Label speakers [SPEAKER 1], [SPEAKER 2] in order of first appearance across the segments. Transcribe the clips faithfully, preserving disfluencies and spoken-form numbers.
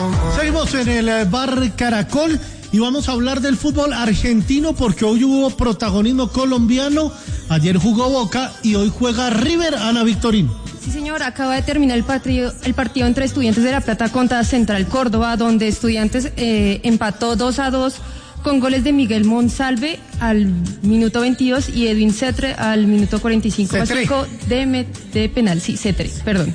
[SPEAKER 1] Seguimos en el bar Caracol y vamos a hablar del fútbol argentino porque hoy hubo protagonismo colombiano. Ayer jugó Boca y hoy juega River. Ana Victorino.
[SPEAKER 2] Sí, señor, acaba de terminar el partido, el partido entre Estudiantes de La Plata contra Central Córdoba, donde Estudiantes eh, empató dos a dos con goles de Miguel Monsalve al minuto veintidós y Edwin Cetre al minuto cuarenta y cinco de, de penal. Sí, Cetre, perdón.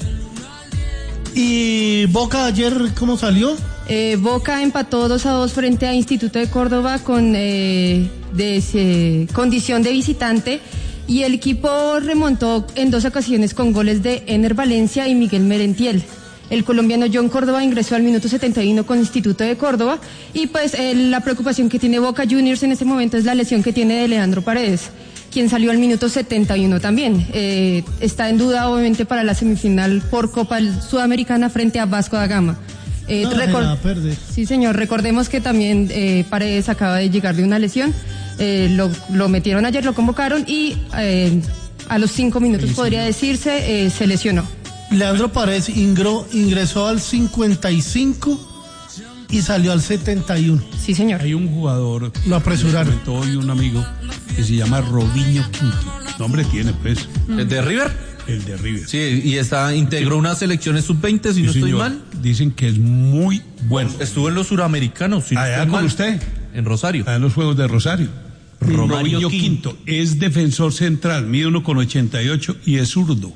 [SPEAKER 1] ¿Y Boca ayer cómo salió?
[SPEAKER 2] Eh, Boca empató dos a dos frente a Instituto de Córdoba con eh, de, eh, condición de visitante, y el equipo remontó en dos ocasiones con goles de Ener Valencia y Miguel Merentiel. El colombiano John Córdoba ingresó al minuto setenta y uno con Instituto de Córdoba, y pues eh, la preocupación que tiene Boca Juniors en este momento es la lesión que tiene de Leandro Paredes, quien salió al minuto setenta y uno también. Eh, está en duda obviamente para la semifinal por Copa Sudamericana frente a Vasco da Gama. Eh,
[SPEAKER 1] no,
[SPEAKER 2] record- sí, señor, recordemos que también eh, Paredes acaba de llegar de una lesión. Eh, lo, lo metieron ayer, lo convocaron y eh, a los cinco minutos, sí, podría decirse, eh, se lesionó.
[SPEAKER 1] Leandro Paredes ingro, ingresó al cincuenta y cinco y salió al setenta y uno.
[SPEAKER 2] Sí, señor.
[SPEAKER 3] Hay un jugador,
[SPEAKER 1] lo apresuraron.
[SPEAKER 3] Me comentó hoy un amigo que se llama Robinho Quinto. Nombre tiene, pues.
[SPEAKER 4] ¿El de River?
[SPEAKER 3] El de River.
[SPEAKER 4] Sí, y está, integró unas selecciones sub veinte, si sí, no estoy
[SPEAKER 3] señor.
[SPEAKER 4] mal.
[SPEAKER 3] Dicen que es muy bueno.
[SPEAKER 4] Estuvo en los suramericanos, si no
[SPEAKER 3] Allá
[SPEAKER 4] estoy
[SPEAKER 3] con
[SPEAKER 4] mal.
[SPEAKER 3] usted.
[SPEAKER 4] En Rosario.
[SPEAKER 3] Allá en los Juegos de Rosario. Robinho Quinto. Es defensor central, mide uno con ochenta y ocho y es zurdo.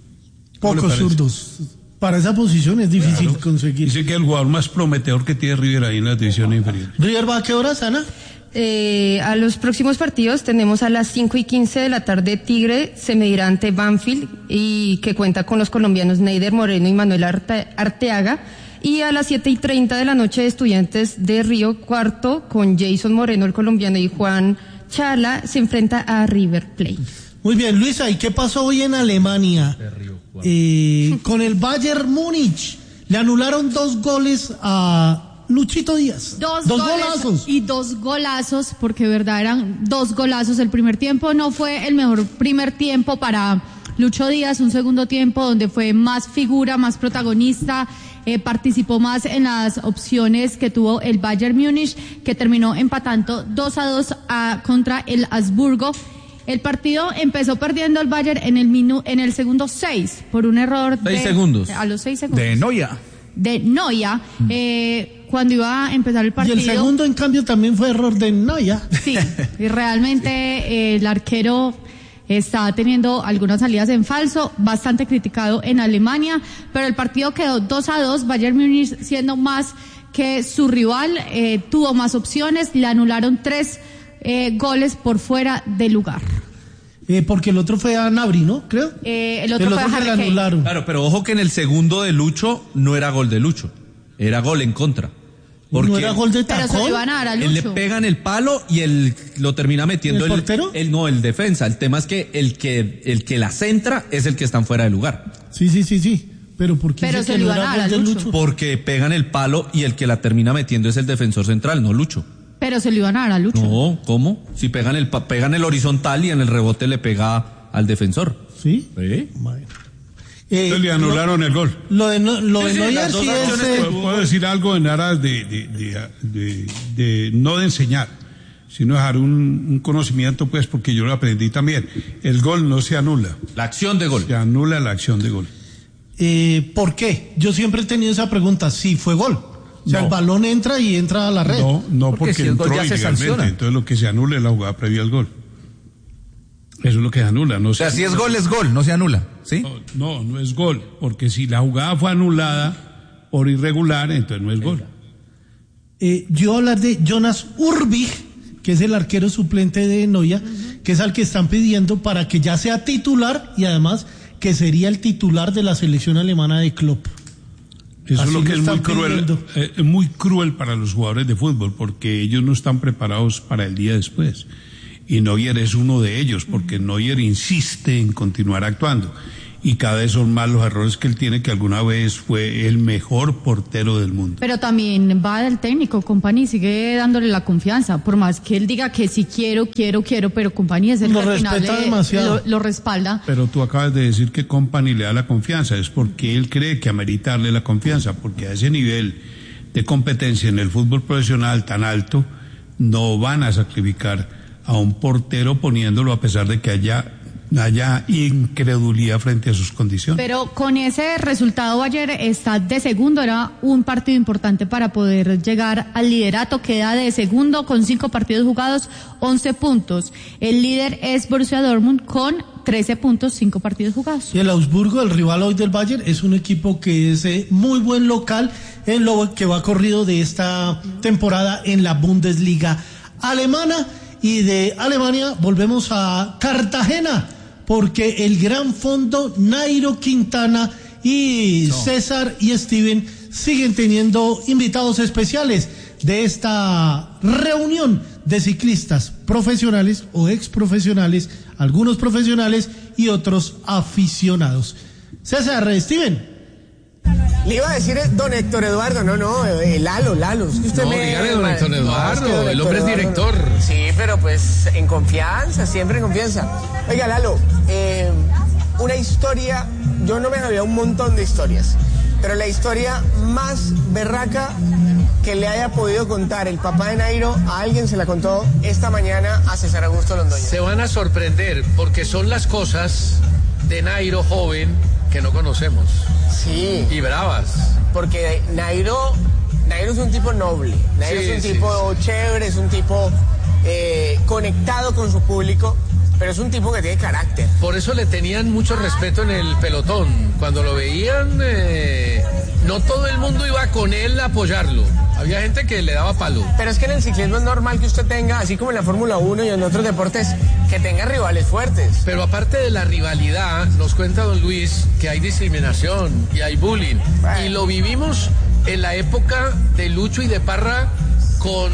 [SPEAKER 1] Pocos zurdos. Para esa posición es difícil claro. conseguir.
[SPEAKER 3] Dice que es el jugador más prometedor que tiene River ahí en las divisiones inferiores.
[SPEAKER 1] ¿River va a qué horas, Ana?
[SPEAKER 2] Eh, a los próximos partidos tenemos a las cinco y quince de la tarde Tigre se medirá ante Banfield, y que cuenta con los colombianos Neider Moreno y Manuel Arte, Arteaga, y a las siete y treinta de la noche Estudiantes de Río Cuarto con Jason Moreno, el colombiano, y Juan Chala se enfrenta a River Plate.
[SPEAKER 1] Muy bien, Luisa, ¿y qué pasó hoy en Alemania? Eh, con el Bayern Múnich le anularon dos goles a Luchito Díaz.
[SPEAKER 5] Dos,
[SPEAKER 1] dos
[SPEAKER 5] goles
[SPEAKER 1] golazos.
[SPEAKER 5] Y dos golazos, porque verdad eran dos golazos. El primer tiempo no fue el mejor primer tiempo para Lucho Díaz, un segundo tiempo donde fue más figura, más protagonista, eh, participó más en las opciones que tuvo el Bayern Múnich, que terminó empatando dos a dos a, contra el Habsburgo. El partido empezó perdiendo el Bayern en el minu, en el segundo seis por un error de
[SPEAKER 4] seis segundos.
[SPEAKER 5] A los seis segundos.
[SPEAKER 4] De Neuer.
[SPEAKER 5] De Neuer, mm. eh, cuando iba a empezar el partido.
[SPEAKER 1] Y el segundo, en cambio, también fue error de Neuer.
[SPEAKER 5] Sí, y realmente eh, el arquero está teniendo algunas salidas en falso, bastante criticado en Alemania, pero el partido quedó dos a dos, Bayern Múnich siendo más que su rival, eh, tuvo más opciones, le anularon tres Eh, goles por fuera de lugar.
[SPEAKER 1] Eh, porque el otro fue a Nabri, ¿no? Creo.
[SPEAKER 5] Eh, el otro,
[SPEAKER 1] el
[SPEAKER 5] fue
[SPEAKER 1] otro
[SPEAKER 5] a
[SPEAKER 1] que le
[SPEAKER 5] Harry
[SPEAKER 1] anularon.
[SPEAKER 4] Claro, pero ojo que en el segundo de Lucho no era gol de Lucho, era gol en contra. Porque
[SPEAKER 1] no era gol de tacón.
[SPEAKER 5] Pero se lo iban a dar a Lucho.
[SPEAKER 4] Él le pegan el palo y él lo termina metiendo.
[SPEAKER 1] ¿El portero?
[SPEAKER 4] El, no, el defensa. El tema es que el que el que la centra es el que está fuera de lugar.
[SPEAKER 1] Sí, sí, sí, sí. Pero ¿por qué
[SPEAKER 5] Pero se lo iban a dar a Lucho?
[SPEAKER 1] Lucho?
[SPEAKER 4] Porque pegan el palo y el que la termina metiendo es el defensor central, no Lucho.
[SPEAKER 5] Pero se lo iban a dar a Lucho.
[SPEAKER 4] No, ¿cómo? Si pegan el pegan el horizontal y en el rebote le pega al defensor.
[SPEAKER 1] ¿Sí?
[SPEAKER 4] ¿Sí?
[SPEAKER 1] Bueno.
[SPEAKER 3] Eh, le anularon
[SPEAKER 1] lo,
[SPEAKER 3] el gol.
[SPEAKER 1] Lo de, no, lo de
[SPEAKER 4] sí,
[SPEAKER 1] Neuer
[SPEAKER 4] sí,
[SPEAKER 1] sí es...
[SPEAKER 3] Eh, puedo decir algo en aras de, de, de, de, de no de enseñar, sino dejar un, un conocimiento, pues, porque yo lo aprendí también. El gol no se anula.
[SPEAKER 4] La acción de gol.
[SPEAKER 3] Se anula la acción de gol.
[SPEAKER 1] Eh, ¿Por qué? Yo siempre he tenido esa pregunta. Sí, fue gol. O sea, no. El balón entra y entra a la red.
[SPEAKER 3] No, no, porque,
[SPEAKER 4] porque si
[SPEAKER 3] entró
[SPEAKER 4] el gol ya
[SPEAKER 3] ilegalmente. Entonces lo que se anula es la jugada previa al gol. Eso es lo que se anula. No
[SPEAKER 6] o sea,
[SPEAKER 3] se
[SPEAKER 6] si
[SPEAKER 3] anula.
[SPEAKER 6] es gol, es gol, no se anula, ¿sí?
[SPEAKER 3] No, no, no es gol. Porque si la jugada fue anulada por irregular, entonces no es gol.
[SPEAKER 1] Eh, yo hablar de Jonas Urbig, que es el arquero suplente de Neuer, uh-huh. que es al que están pidiendo para que ya sea titular y además que sería el titular de la selección alemana de Klopp.
[SPEAKER 3] Eso
[SPEAKER 1] Así
[SPEAKER 3] es lo que
[SPEAKER 1] lo
[SPEAKER 3] es muy
[SPEAKER 1] están
[SPEAKER 3] cruel, eh, es muy cruel para los jugadores de fútbol, porque ellos no están preparados para el día después. Y Neuer es uno de ellos, porque Neuer insiste en continuar actuando. Y cada vez son más los errores que él tiene, que alguna vez fue el mejor portero del mundo.
[SPEAKER 5] Pero también va del técnico, Company sigue dándole la confianza, por más que él diga que sí quiero, quiero, quiero, pero Company es el
[SPEAKER 1] lo
[SPEAKER 5] que al final
[SPEAKER 1] respeta
[SPEAKER 5] le,
[SPEAKER 1] demasiado.
[SPEAKER 5] Lo, lo respalda.
[SPEAKER 3] Pero tú acabas de decir que Company le da la confianza, es porque él cree que amerita darle la confianza, porque a ese nivel de competencia en el fútbol profesional tan alto, no van a sacrificar a un portero poniéndolo a pesar de que haya haya incredulidad frente a sus condiciones.
[SPEAKER 5] Pero con ese resultado ayer está de segundo, era un partido importante para poder llegar al liderato, queda de segundo con cinco partidos jugados, once puntos. El líder es Borussia Dortmund con trece puntos, cinco partidos jugados.
[SPEAKER 1] Y el Augsburgo, el rival hoy del Bayern, es un equipo que es eh, muy buen local en lo que va corrido de esta temporada en la Bundesliga alemana. Y de Alemania volvemos a Cartagena, porque el gran fondo Nairo Quintana y no. César y Steven siguen teniendo invitados especiales de esta reunión de ciclistas profesionales o exprofesionales, algunos profesionales y otros aficionados. César, Steven.
[SPEAKER 7] Le iba a decir don Héctor Eduardo, no, no, eh, Lalo, Lalo. Es que usted
[SPEAKER 8] no,
[SPEAKER 7] me...
[SPEAKER 8] dígale don Héctor Eduardo, no, es que el hombre Eduardo, es director.
[SPEAKER 7] No. Sí, pero pues en confianza, siempre en confianza. Oiga, Lalo, eh, una historia, yo no me sabía un montón de historias, pero la historia más berraca que le haya podido contar el papá de Nairo, a alguien se la contó esta mañana a César Augusto Londoño.
[SPEAKER 8] Se van a sorprender, porque son las cosas de Nairo joven que no conocemos.
[SPEAKER 7] Sí.
[SPEAKER 8] Y bravas.
[SPEAKER 7] Porque Nairo, Nairo es un tipo noble, Nairo sí, es un sí, tipo sí. chévere, es un tipo eh, conectado con su público, pero es un tipo que tiene carácter.
[SPEAKER 8] Por eso le tenían mucho respeto en el pelotón. Cuando lo veían, eh, no todo el mundo iba con él a apoyarlo. Había gente que le daba palo.
[SPEAKER 7] Pero es que en el ciclismo es normal que usted tenga, así como en la Fórmula uno y en otros deportes, que tenga rivales fuertes.
[SPEAKER 8] Pero aparte de la rivalidad, nos cuenta don Luis que hay discriminación y hay bullying. Bueno. Y lo vivimos en la época de Lucho y de Parra con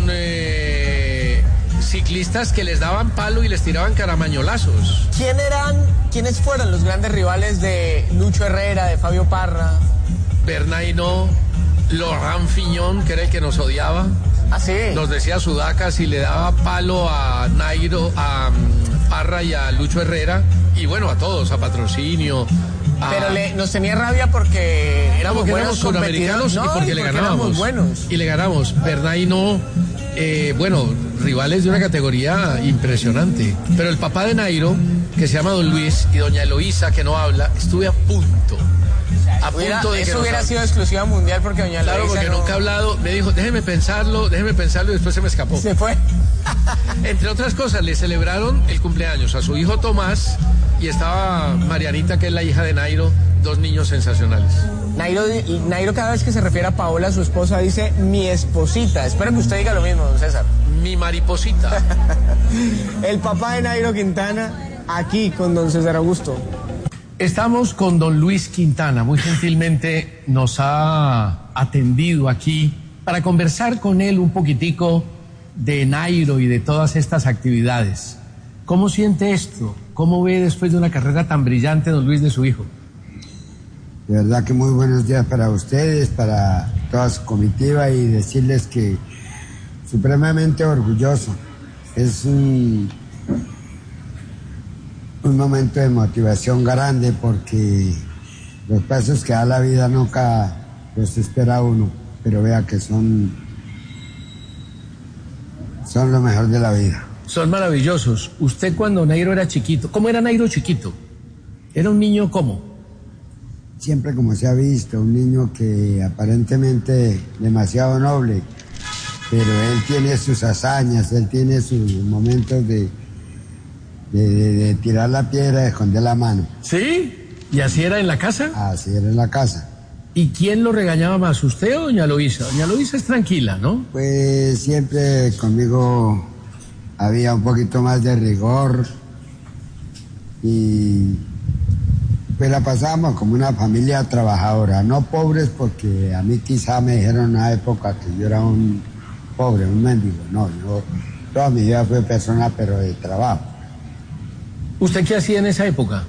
[SPEAKER 8] eh, ciclistas que les daban palo y les tiraban caramañolazos.
[SPEAKER 7] ¿Quién eran, quiénes fueron los grandes rivales de Lucho Herrera, de Fabio Parra?
[SPEAKER 8] Bernard Hinault, Laurent Fignon, que era el que nos odiaba.
[SPEAKER 7] ¿Ah, sí?
[SPEAKER 8] Nos decía sudacas y le daba palo a Nairo, a um, Parra y a Lucho Herrera, y bueno, a todos, a Patrocinio. A...
[SPEAKER 7] Pero le, nos tenía rabia porque éramos
[SPEAKER 8] porque
[SPEAKER 7] buenos
[SPEAKER 8] suramericanos
[SPEAKER 7] no,
[SPEAKER 8] y porque,
[SPEAKER 7] y
[SPEAKER 8] le
[SPEAKER 7] porque
[SPEAKER 8] ganábamos.
[SPEAKER 7] Buenos.
[SPEAKER 8] Y le ganamos. Bernard Hinault, eh, bueno, rivales de una categoría impresionante. Pero el papá de Nairo, que se llama don Luis, y doña Eloísa, que no habla, estuve a punto. A
[SPEAKER 7] hubiera,
[SPEAKER 8] punto de
[SPEAKER 7] eso
[SPEAKER 8] que
[SPEAKER 7] hubiera
[SPEAKER 8] nos...
[SPEAKER 7] sido exclusiva mundial porque doña
[SPEAKER 8] Claro,
[SPEAKER 7] Eloísa
[SPEAKER 8] porque
[SPEAKER 7] no...
[SPEAKER 8] nunca ha hablado. Me dijo, déjeme pensarlo, déjeme pensarlo, y después se me escapó.
[SPEAKER 7] Se fue.
[SPEAKER 8] Entre otras cosas, le celebraron el cumpleaños a su hijo Tomás y estaba Marianita, que es la hija de Nairo, dos niños sensacionales.
[SPEAKER 7] Nairo, Nairo cada vez que se refiere a Paola, su esposa, dice mi esposita. Espero que usted diga lo mismo, don César.
[SPEAKER 8] Mi mariposita.
[SPEAKER 7] El papá de Nairo Quintana, aquí con don César Augusto.
[SPEAKER 8] Estamos con don Luis Quintana, muy gentilmente nos ha atendido aquí para conversar con él un poquitico de Nairo y de todas estas actividades. ¿Cómo siente esto? ¿Cómo ve después de una carrera tan brillante, don Luis, de su hijo?
[SPEAKER 9] De verdad que muy buenos días para ustedes, para toda su comitiva, y decirles que supremamente orgulloso. Es un... un momento de motivación grande, porque los pasos que da la vida nunca los espera uno, pero vea que son son lo mejor de la vida.
[SPEAKER 8] Son maravillosos. Usted, cuando Nairo era chiquito, ¿cómo era Nairo chiquito? ¿Era un niño cómo?
[SPEAKER 9] Siempre como se ha visto, un niño que aparentemente demasiado noble, pero él tiene sus hazañas, él tiene sus momentos de De, de, de tirar la piedra y esconder la mano.
[SPEAKER 8] ¿Sí? ¿Y así era en la casa?
[SPEAKER 9] Así era en la casa.
[SPEAKER 8] ¿Y quién lo regañaba más, usted o doña Luisa? Doña Luisa es tranquila, ¿no?
[SPEAKER 9] Pues siempre conmigo había un poquito más de rigor y pues la pasábamos como una familia trabajadora, no pobres, porque a mí quizá me dijeron en una época que yo era un pobre, un mendigo. No, yo toda mi vida fui persona, pero de trabajo.
[SPEAKER 8] ¿Usted qué hacía en esa época?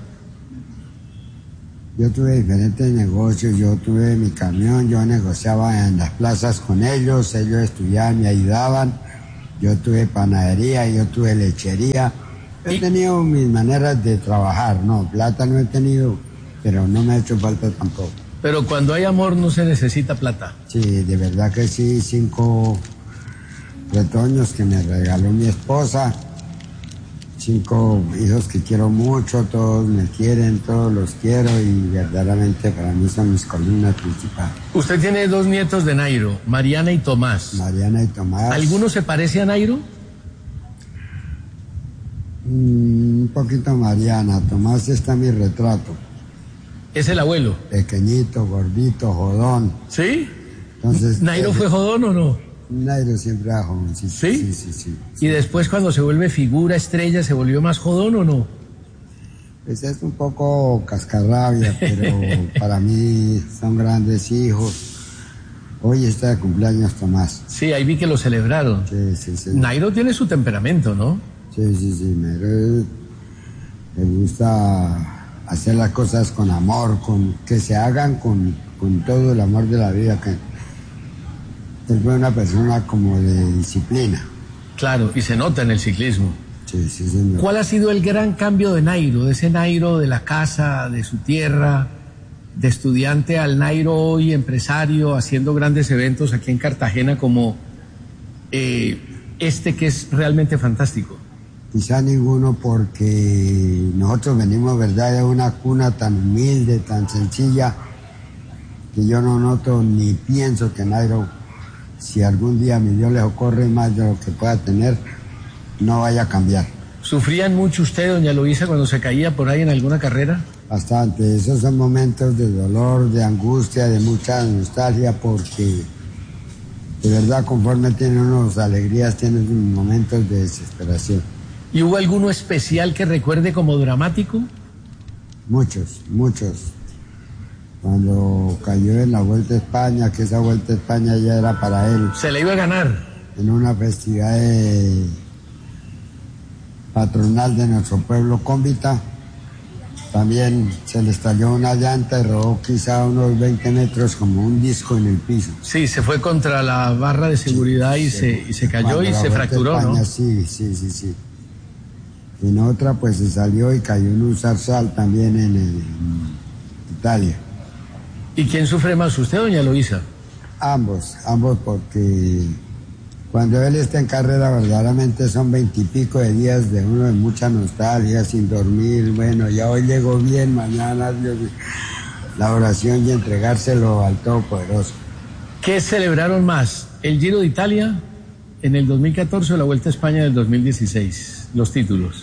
[SPEAKER 9] Yo tuve diferentes negocios, yo tuve mi camión, yo negociaba en las plazas con ellos, ellos estudiaban, me ayudaban, yo tuve panadería, yo tuve lechería. He ¿Y? tenido mis maneras de trabajar, no, plata no he tenido, pero no me ha hecho falta tampoco.
[SPEAKER 8] Pero cuando hay amor no se necesita plata.
[SPEAKER 9] Sí, de verdad que sí, cinco retoños que me regaló mi esposa, cinco hijos que quiero mucho, todos me quieren, todos los quiero y verdaderamente para mí son mis columnas principales.
[SPEAKER 8] Usted tiene dos nietos de Nairo, Mariana y Tomás.
[SPEAKER 9] Mariana y Tomás.
[SPEAKER 8] ¿Alguno se parece a Nairo?
[SPEAKER 9] Mm, un poquito Mariana, Tomás está en mi retrato.
[SPEAKER 8] Es el abuelo.
[SPEAKER 9] Pequeñito, gordito, jodón.
[SPEAKER 8] ¿Sí?
[SPEAKER 9] Entonces,
[SPEAKER 8] ¿Nairo
[SPEAKER 9] eh,
[SPEAKER 8] fue jodón o no?
[SPEAKER 9] Nairo siempre era jovencito.
[SPEAKER 8] ¿Sí?
[SPEAKER 9] Sí, sí, sí.
[SPEAKER 8] ¿Y después cuando se vuelve figura, estrella, se volvió más jodón o no?
[SPEAKER 9] Pues es un poco cascarrabia, pero para mí son grandes hijos. Hoy está de cumpleaños Tomás.
[SPEAKER 8] Sí, ahí vi que lo celebraron.
[SPEAKER 9] Sí, sí, sí.
[SPEAKER 8] Nairo tiene su temperamento, ¿no?
[SPEAKER 9] Sí, sí, sí. Nairo me gusta hacer las cosas con amor, con que se hagan con, con todo el amor de la vida. Que él fue una persona como de disciplina.
[SPEAKER 8] Claro, y se nota en el ciclismo.
[SPEAKER 9] Sí, sí, señor.
[SPEAKER 8] ¿Cuál ha sido el gran cambio de Nairo? De ese Nairo de la casa, de su tierra, de estudiante al Nairo hoy empresario, haciendo grandes eventos aquí en Cartagena como eh, este que es realmente fantástico.
[SPEAKER 9] Quizá ninguno, porque nosotros venimos, ¿verdad?, de una cuna tan humilde, tan sencilla, que yo no noto ni pienso que Nairo, si algún día a mi Dios le ocurre más de lo que pueda tener, no vaya a cambiar.
[SPEAKER 8] ¿Sufrían mucho usted, doña Luisa, cuando se caía por ahí en alguna carrera?
[SPEAKER 9] Bastante. Esos son momentos de dolor, de angustia, de mucha nostalgia, porque de verdad conforme tiene unos alegrías, tiene momentos de desesperación.
[SPEAKER 8] ¿Y hubo alguno especial que recuerde como dramático?
[SPEAKER 9] Muchos, muchos. Cuando cayó en la Vuelta a España, que esa Vuelta a España ya era para él.
[SPEAKER 8] Se le iba a ganar.
[SPEAKER 9] En una festividad de... patronal de nuestro pueblo, Cómbita, también se le estalló una llanta y rodó quizá unos veinte metros como un disco en el piso.
[SPEAKER 8] Sí, se fue contra la barra de seguridad sí, y, se, y se cayó y se fracturó,
[SPEAKER 9] España,
[SPEAKER 8] ¿no?
[SPEAKER 9] Sí, sí, sí, sí. En otra pues se salió y cayó en un zarzal también en, en Italia.
[SPEAKER 8] ¿Y quién sufre más, usted o doña Luisa?
[SPEAKER 9] Ambos, ambos, porque cuando él está en carrera verdaderamente son veintipico de días de uno de mucha nostalgia, sin dormir, bueno, ya hoy llegó bien, mañana Dios, la oración y entregárselo al Todopoderoso.
[SPEAKER 8] ¿Qué celebraron más, el Giro de Italia en el dos mil catorce o la Vuelta a España del dos mil dieciséis, los títulos?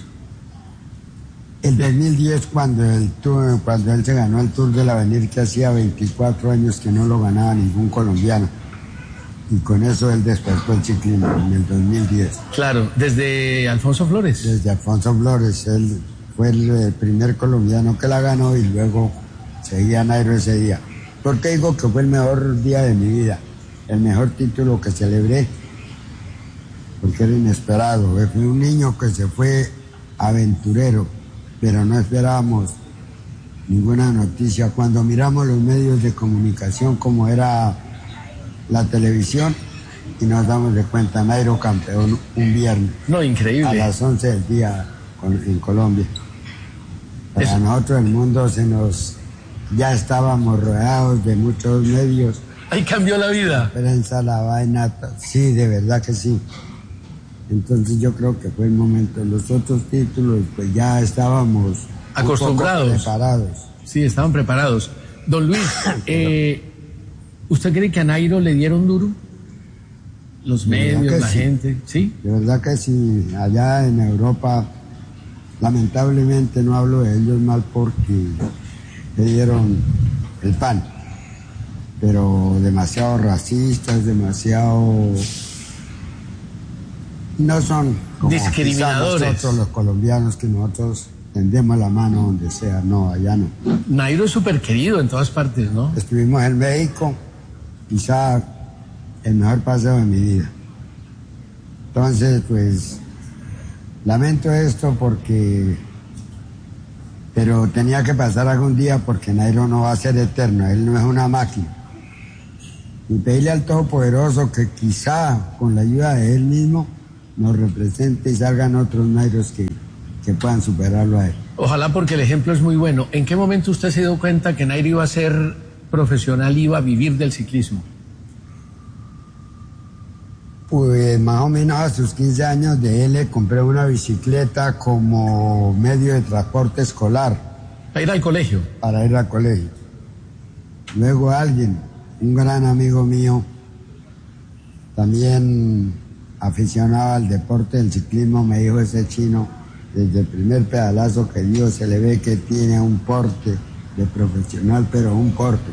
[SPEAKER 9] El dos mil diez, cuando, el tour, cuando él se ganó el Tour del Avenir, que hacía veinticuatro años que no lo ganaba ningún colombiano. Y con eso él despertó el ciclismo en el dos mil diez.
[SPEAKER 8] Claro, desde Alfonso Flores.
[SPEAKER 9] Desde Alfonso Flores, él fue el, el primer colombiano que la ganó y luego seguía Nairo ese día. ¿Por qué digo que fue el mejor día de mi vida? El mejor título que celebré, porque era inesperado. Fue un niño que se fue aventurero, pero no esperábamos ninguna noticia. Cuando miramos los medios de comunicación como era la televisión y nos damos de cuenta, Nairo campeón un viernes.
[SPEAKER 8] No, increíble.
[SPEAKER 9] A las once del día en Colombia. Para Eso. Nosotros el mundo se nos... ya estábamos rodeados de muchos medios.
[SPEAKER 8] Ahí cambió la vida.
[SPEAKER 9] La prensa, la vaina, sí, de verdad que sí. Entonces yo creo que fue el momento. Los otros títulos pues ya estábamos
[SPEAKER 8] acostumbrados.
[SPEAKER 9] Preparados.
[SPEAKER 8] Sí, estaban preparados. Don Luis, eh, ¿usted cree que a Nairo le dieron duro? Los medios, la
[SPEAKER 9] sí.
[SPEAKER 8] gente, ¿sí?
[SPEAKER 9] De verdad que sí. Allá en Europa, lamentablemente no hablo de ellos mal porque le dieron el pan. Pero demasiado racistas, demasiado... no son como
[SPEAKER 8] discriminadores.
[SPEAKER 9] Nosotros los colombianos, que nosotros tendemos la mano donde sea. No, allá no.
[SPEAKER 8] Nairo es súper querido en todas partes, ¿no?
[SPEAKER 9] Estuvimos en México, quizá el mejor paseo de mi vida. Entonces, pues, lamento esto porque... pero tenía que pasar algún día porque Nairo no va a ser eterno, él no es una máquina. Y pedirle al Todopoderoso que quizá con la ayuda de él mismo nos represente y salgan otros Nairos que, que puedan superarlo a él.
[SPEAKER 8] Ojalá, porque el ejemplo es muy bueno. ¿En qué momento usted se dio cuenta que Nairo iba a ser profesional iba a vivir del ciclismo?
[SPEAKER 9] Pues más o menos a sus quince años de él le compré una bicicleta como medio de transporte escolar.
[SPEAKER 8] ¿Para ir al colegio?
[SPEAKER 9] Para ir al colegio. Luego alguien, un gran amigo mío, también aficionado al deporte del ciclismo, me dijo: ese chino, desde el primer pedalazo que dio se le ve que tiene un porte de profesional, pero un porte.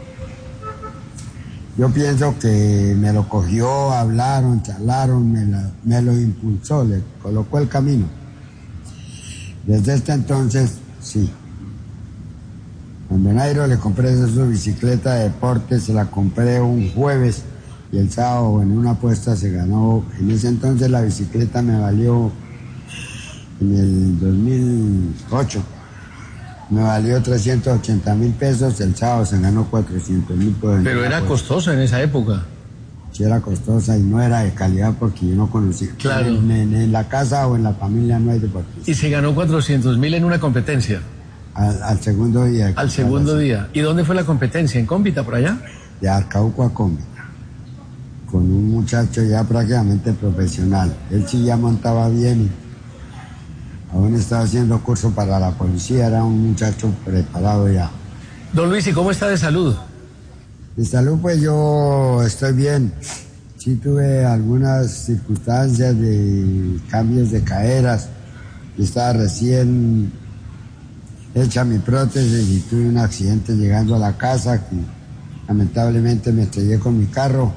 [SPEAKER 9] Yo pienso que me lo cogió, hablaron, charlaron, me, la, me lo impulsó, le colocó el camino. Desde este entonces, sí. Cuando Nairo le compré su bicicleta de deporte, se la compré un jueves y el sábado en una apuesta se ganó. En ese entonces la bicicleta me valió, en el dos mil ocho, me valió trescientos ochenta mil pesos, el sábado se ganó cuatrocientos mil pesos.
[SPEAKER 8] Pero era costosa en esa época.
[SPEAKER 9] Sí, era costosa y no era de calidad porque yo no conocía.
[SPEAKER 8] Claro.
[SPEAKER 9] En, en, en la casa o en la familia no hay deportistas.
[SPEAKER 8] Y se ganó cuatrocientos mil en una competencia.
[SPEAKER 9] Al, al segundo día.
[SPEAKER 8] Al segundo día. ¿Y dónde fue la competencia? ¿En Cómbita, por allá?
[SPEAKER 9] De Arcauco a Cómbita. Con un muchacho ya prácticamente profesional. Él sí ya montaba bien y aún estaba haciendo curso para la policía, era un muchacho preparado ya.
[SPEAKER 8] Don Luis, ¿y cómo está de salud?
[SPEAKER 9] De salud, pues yo estoy bien. Sí tuve algunas circunstancias de cambios de caderas. Estaba recién hecha mi prótesis y tuve un accidente llegando a la casa que lamentablemente me estrellé con mi carro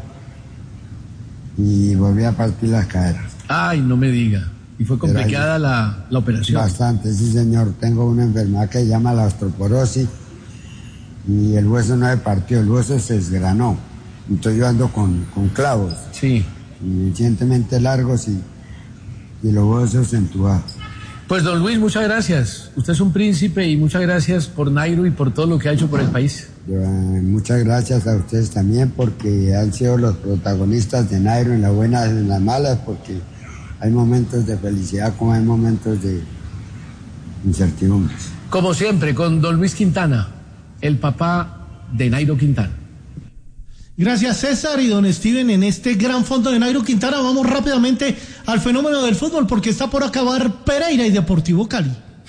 [SPEAKER 9] y volví a partir las caderas.
[SPEAKER 8] Ay, no me diga. ¿Y fue complicada la, la operación?
[SPEAKER 9] Bastante, sí señor. Tengo una enfermedad que se llama la osteoporosis y el hueso no se partió, el hueso se desgranó. Entonces yo ando con, con clavos.
[SPEAKER 8] Sí.
[SPEAKER 9] Suficientemente largos y, y los huesos entubados.
[SPEAKER 8] Pues don Luis, muchas gracias. Usted es un príncipe y muchas gracias por Nairo y por todo lo que ha hecho por el país.
[SPEAKER 9] Yo, eh, muchas gracias a ustedes también porque han sido los protagonistas de Nairo en las buenas y en las malas, porque hay momentos de felicidad como hay momentos de incertidumbres.
[SPEAKER 8] Como siempre, con don Luis Quintana, el papá de Nairo Quintana.
[SPEAKER 1] Gracias César y don Steven en este gran fondo de Nairo Quintana. Vamos rápidamente al fenómeno del fútbol porque está por acabar Pereira y Deportivo Cali.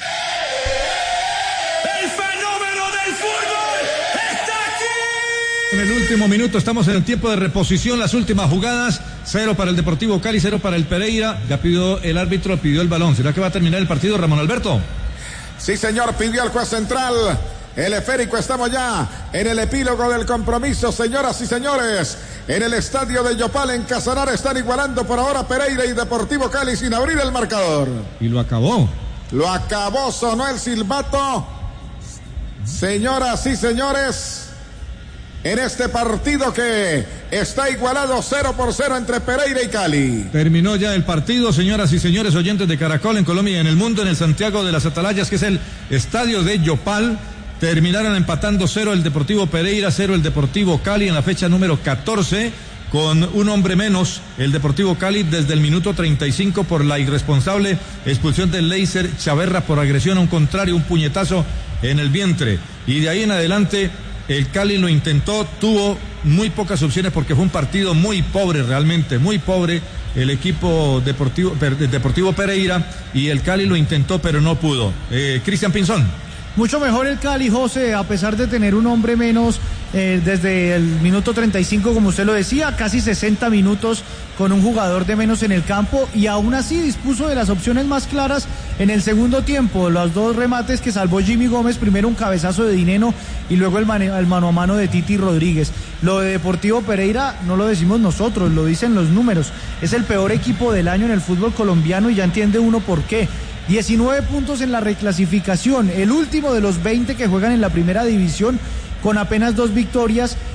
[SPEAKER 10] El fenómeno del fútbol está aquí.
[SPEAKER 4] En el último minuto estamos en el tiempo de reposición, las últimas jugadas, cero para el Deportivo Cali, cero para el Pereira. Ya pidió el árbitro, pidió el balón. ¿Será que va a terminar el partido, Ramón Alberto?
[SPEAKER 11] Sí señor, pidió el juez central. El esférico, estamos ya en el epílogo del compromiso, señoras y señores. En el estadio de Yopal, en Casanare, están igualando por ahora Pereira y Deportivo Cali sin abrir el marcador.
[SPEAKER 4] Y lo acabó.
[SPEAKER 11] Lo acabó, sonó el silbato. Señoras y señores, en este partido que está igualado cero por cero entre Pereira y Cali.
[SPEAKER 4] Terminó ya el partido, señoras y señores oyentes de Caracol en Colombia y en el mundo, en el Santiago de las Atalayas, que es el estadio de Yopal. Terminaron empatando cero el Deportivo Pereira, cero el Deportivo Cali en la fecha número catorce, con un hombre menos el Deportivo Cali desde el minuto treinta y cinco por la irresponsable expulsión del Leiser Chaverra por agresión a un contrario, un puñetazo en el vientre. Y de ahí en adelante el Cali lo intentó, tuvo muy pocas opciones porque fue un partido muy pobre, realmente muy pobre el equipo Deportivo, Deportivo Pereira, y el Cali lo intentó pero no pudo. Eh, Cristian Pinzón.
[SPEAKER 12] Mucho mejor el Cali, José, a pesar de tener un hombre menos eh, desde el minuto treinta y cinco, como usted lo decía, casi sesenta minutos con un jugador de menos en el campo, y aún así dispuso de las opciones más claras en el segundo tiempo. Los dos remates que salvó Jimmy Gómez, primero un cabezazo de Dineno y luego el, mane- el mano a mano de Titi Rodríguez. Lo de Deportivo Pereira no lo decimos nosotros, lo dicen los números. Es el peor equipo del año en el fútbol colombiano y ya entiende uno por qué. diecinueve puntos en la reclasificación, el último de los veinte que juegan en la primera división, con apenas dos victorias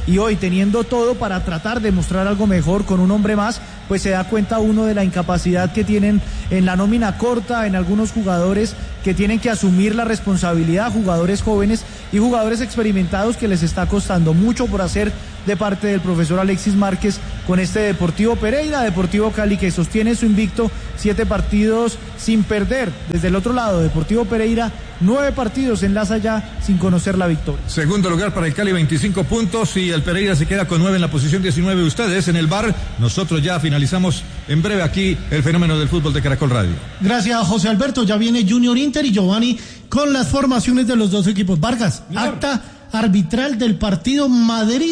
[SPEAKER 12] y hoy teniendo todo para tratar de mostrar algo mejor con un hombre más, pues se da cuenta uno de la incapacidad que tienen en la nómina corta, en algunos jugadores que tienen que asumir la responsabilidad, jugadores jóvenes y jugadores experimentados que les está costando mucho por hacer de parte del profesor Alexis Márquez con este Deportivo Pereira, Deportivo Cali que sostiene su invicto, siete partidos sin perder. Desde el otro lado, Deportivo Pereira, nueve partidos enlaza ya sin conocer la victoria.
[SPEAKER 4] Segundo lugar para el Cali, veinticinco puntos, y el Pereira se queda con nueve en la posición diecinueve. Ustedes en el bar, nosotros ya finalizamos en breve aquí el fenómeno del fútbol de Caracol Radio.
[SPEAKER 1] Gracias, José Alberto. Ya viene Junior Inter y Giovanni con las formaciones de los dos equipos. Vargas, Señor. Acta arbitral del partido Madrid.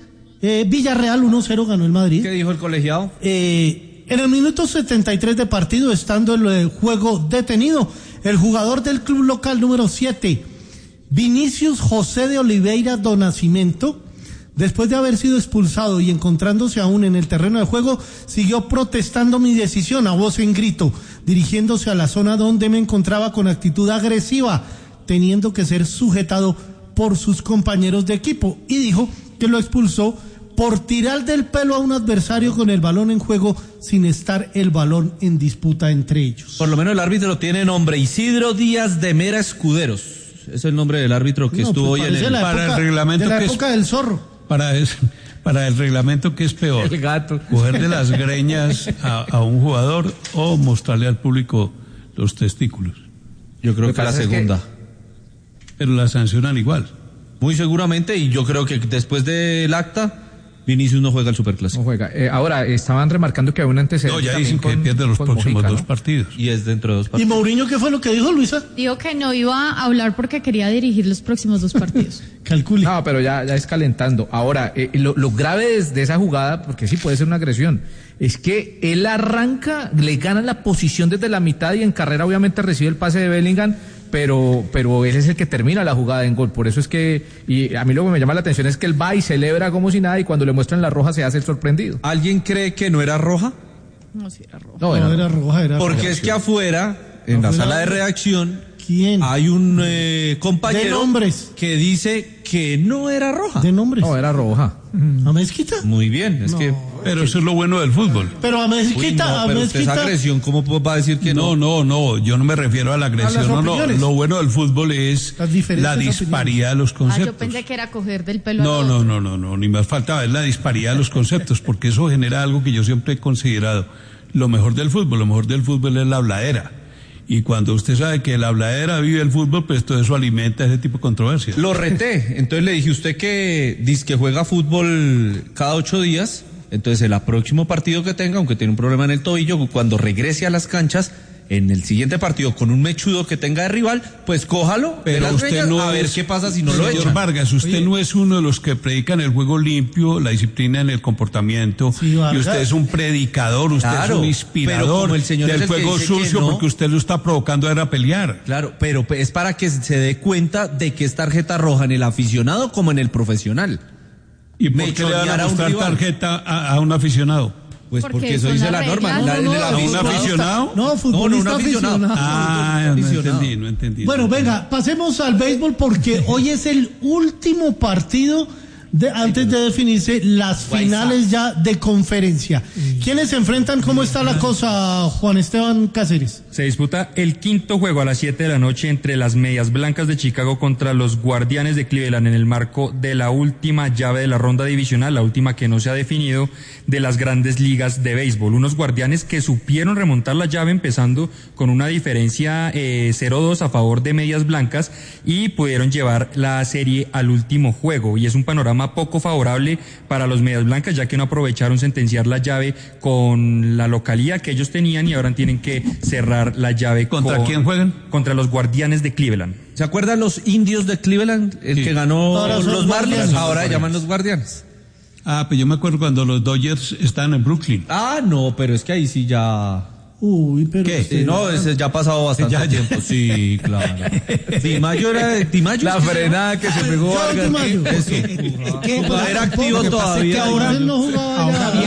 [SPEAKER 1] Eh, Villarreal uno cero ganó el Madrid.
[SPEAKER 13] ¿Qué dijo el colegiado?
[SPEAKER 1] Eh, en el minuto setenta y tres de partido, estando el juego detenido, el jugador del club local número siete, Vinicius José de Oliveira do Nascimento, después de haber sido expulsado y encontrándose aún en el terreno de juego, siguió protestando mi decisión a voz en grito, dirigiéndose a la zona donde me encontraba con actitud agresiva, teniendo que ser sujetado por sus compañeros de equipo, y dijo que lo expulsó por tirar del pelo a un adversario con el balón en juego sin estar el balón en disputa entre ellos.
[SPEAKER 13] Por lo menos el árbitro tiene nombre, Isidro Díaz de Mera Escuderos. Es el nombre del árbitro que no, estuvo pues hoy en el...
[SPEAKER 1] La
[SPEAKER 3] para
[SPEAKER 1] época,
[SPEAKER 3] el reglamento
[SPEAKER 1] de la
[SPEAKER 3] que
[SPEAKER 1] época
[SPEAKER 3] es,
[SPEAKER 1] del zorro.
[SPEAKER 3] Para, es, para el reglamento, que es peor?
[SPEAKER 13] El gato.
[SPEAKER 3] Coger de las greñas a, a un jugador o mostrarle al público los testículos.
[SPEAKER 13] Yo creo que la segunda.
[SPEAKER 3] Que... Pero la sancionan igual.
[SPEAKER 13] Muy seguramente, y yo creo que después del acta, Vinicius no juega el Superclásico.
[SPEAKER 14] No juega. Eh, ahora, estaban remarcando que hay un antecedente.
[SPEAKER 3] No, ya dicen
[SPEAKER 14] con,
[SPEAKER 3] que pierde los próximos
[SPEAKER 14] Mojica,
[SPEAKER 3] dos
[SPEAKER 14] ¿no?
[SPEAKER 3] partidos.
[SPEAKER 13] Y es dentro de dos partidos.
[SPEAKER 1] ¿Y Mourinho qué fue lo que dijo, Luisa?
[SPEAKER 5] Dijo que no iba a hablar porque quería dirigir los próximos dos partidos.
[SPEAKER 1] Calcule.
[SPEAKER 14] No, pero ya, ya es calentando. Ahora, eh, lo, lo grave de, de esa jugada, porque sí puede ser una agresión, es que él arranca, le gana la posición desde la mitad y en carrera obviamente recibe el pase de Bellingham, pero pero él es el que termina la jugada en gol. Por eso es que, y a mí lo que me llama la atención es que él va y celebra como si nada, y cuando le muestran la roja se hace el sorprendido.
[SPEAKER 13] ¿Alguien cree que no era roja?
[SPEAKER 5] No, sí era roja.
[SPEAKER 1] No, no era, era roja, era
[SPEAKER 13] Porque
[SPEAKER 1] roja.
[SPEAKER 13] es que afuera, en la sala de redacción,
[SPEAKER 1] ¿quién?
[SPEAKER 13] Hay un eh, compañero
[SPEAKER 1] de nombres
[SPEAKER 13] que dice que no era roja.
[SPEAKER 1] De nombres.
[SPEAKER 14] No, era roja.
[SPEAKER 1] ¿A Mezquita?
[SPEAKER 13] Muy bien, es
[SPEAKER 1] no.
[SPEAKER 13] que...
[SPEAKER 3] Pero eso es lo bueno del fútbol.
[SPEAKER 1] Pero a Mezquita,
[SPEAKER 13] Uy, no,
[SPEAKER 1] a
[SPEAKER 13] pero
[SPEAKER 1] Mezquita...
[SPEAKER 13] usted esa agresión, ¿cómo va a decir que no?
[SPEAKER 3] No, no, no, yo no me refiero a la agresión,
[SPEAKER 1] a
[SPEAKER 3] no, no.
[SPEAKER 1] opiniones.
[SPEAKER 3] Lo bueno del fútbol es la disparidad de los
[SPEAKER 5] Ah,
[SPEAKER 3] conceptos.
[SPEAKER 5] yo pensé que era coger del pelo
[SPEAKER 3] No,
[SPEAKER 5] a
[SPEAKER 3] no, no, no, no, ni más faltaba, es la disparidad de los conceptos, porque eso genera algo que yo siempre he considerado lo mejor del fútbol. Lo mejor del fútbol es la habladera. Y cuando usted sabe que la habladera vive el fútbol, pues todo eso alimenta ese tipo de controversias.
[SPEAKER 13] Lo reté, entonces le dije, usted que dice que juega fútbol cada ocho días, entonces el próximo partido que tenga, aunque tiene un problema en el tobillo, cuando regrese a las canchas, en el siguiente partido con un mechudo que tenga de rival, pues cójalo,
[SPEAKER 3] pero
[SPEAKER 13] las
[SPEAKER 3] usted
[SPEAKER 13] greñas,
[SPEAKER 3] no
[SPEAKER 13] a ver
[SPEAKER 3] es,
[SPEAKER 13] qué pasa si no lo
[SPEAKER 3] señor
[SPEAKER 13] echan.
[SPEAKER 3] Vargas, usted Oye. no es uno de los que predican el juego limpio, la disciplina en el comportamiento, sí, y usted es un predicador, usted
[SPEAKER 13] claro,
[SPEAKER 3] es un inspirador
[SPEAKER 13] el señor
[SPEAKER 3] del
[SPEAKER 13] el
[SPEAKER 3] juego sucio, no, porque usted lo está provocando a pelear.
[SPEAKER 13] Claro, pero es para que se dé cuenta de que es tarjeta roja en el aficionado como en el profesional.
[SPEAKER 3] ¿Y por qué le van a mostrar tarjeta a, a un aficionado?
[SPEAKER 13] Pues porque, porque eso dice la norma.
[SPEAKER 1] No,
[SPEAKER 13] la,
[SPEAKER 1] no,
[SPEAKER 13] el
[SPEAKER 1] no,
[SPEAKER 3] ¿Un aficionado?
[SPEAKER 1] No, futbolista no, no, aficionado. aficionado.
[SPEAKER 3] Ah, no entendí, no entendí.
[SPEAKER 1] Bueno, venga, pasemos al béisbol porque hoy es el último partido de, antes de definirse las finales ya de conferencia. ¿Quiénes se enfrentan? ¿Cómo está la cosa, Juan Esteban Cáceres?
[SPEAKER 15] Se disputa el quinto juego a las siete de la noche entre las Medias Blancas de Chicago contra los Guardianes de Cleveland en el marco de la última llave de la ronda divisional, la última que no se ha definido, de las grandes ligas de béisbol. Unos Guardianes que supieron remontar la llave empezando con una diferencia eh, cero dos a favor de Medias Blancas y pudieron llevar la serie al último juego. Y es un panorama poco favorable para los Medias Blancas, ya que no aprovecharon sentenciar la llave con la localía que ellos tenían y ahora tienen que cerrar la llave.
[SPEAKER 3] ¿Contra
[SPEAKER 15] con,
[SPEAKER 3] quién juegan?
[SPEAKER 15] Contra los Guardianes de Cleveland.
[SPEAKER 13] ¿Se acuerdan los indios de Cleveland? El sí. que ganó ahora los Marlins, ahora los llaman los Guardianes.
[SPEAKER 3] Ah, pues yo me acuerdo cuando los Dodgers estaban en Brooklyn.
[SPEAKER 13] Ah, no, pero es que ahí sí ya...
[SPEAKER 1] Uy, pero...
[SPEAKER 13] ¿Qué? Sí, no, ese ya ha pasado bastante ya, ya. tiempo. Sí, claro. Timayo era... Timayo.
[SPEAKER 14] La frenada que se pegó Vargas.
[SPEAKER 1] Timayo.
[SPEAKER 13] Eso. ¿Qué? Era activo todavía.
[SPEAKER 1] Que ahora no jugaba.
[SPEAKER 12] Ahora viene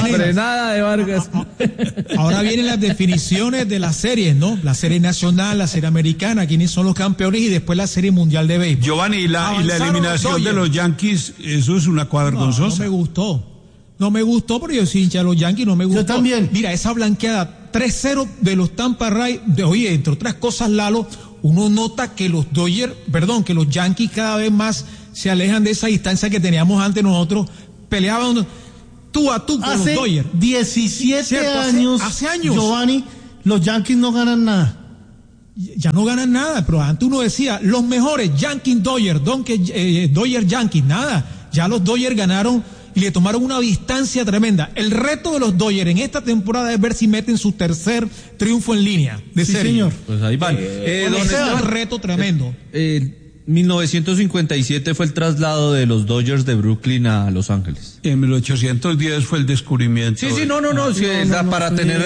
[SPEAKER 14] frenada de Vargas.
[SPEAKER 16] Ahora vienen las definiciones de las series, ¿no? La serie nacional, la serie americana, quiénes son los campeones y después la serie mundial de béisbol.
[SPEAKER 3] Giovanni, y la, y la eliminación de los Yankees, eso es una cuadra
[SPEAKER 16] no,
[SPEAKER 3] vergonzosa.
[SPEAKER 16] No me gustó. No me gustó porque yo soy hincha de los Yankees, no me gustó.
[SPEAKER 1] Yo también.
[SPEAKER 16] Mira, esa blanqueada tres cero de los Tampa Rays, de, oye, entre otras cosas, Lalo, uno nota que los Dodgers, perdón, que los Yankees cada vez más se alejan de esa distancia que teníamos antes nosotros, peleaban tú a tú con
[SPEAKER 1] hace
[SPEAKER 16] los Dodgers.
[SPEAKER 1] diecisiete
[SPEAKER 16] ¿Cierto?
[SPEAKER 1] años,
[SPEAKER 16] hace, hace años,
[SPEAKER 1] Giovanni, los Yankees no ganan nada.
[SPEAKER 16] Ya no ganan nada, pero antes uno decía, los mejores, Yankees Dodgers, eh, Dodgers Yankees, nada, ya los Dodgers ganaron y le tomaron una distancia tremenda. El reto de los Dodgers en esta temporada es ver si meten su tercer triunfo en línea de
[SPEAKER 1] sí,
[SPEAKER 16] serie.
[SPEAKER 1] señor.
[SPEAKER 13] Pues ahí van.
[SPEAKER 16] Eh, eh, es un reto tremendo.
[SPEAKER 13] Eh, eh, mil novecientos cincuenta y siete fue el traslado de los Dodgers de Brooklyn a Los Ángeles.
[SPEAKER 3] En mil ochocientos diez fue el descubrimiento.
[SPEAKER 13] Sí, sí, no, no, no, sí, no, no, para no, tener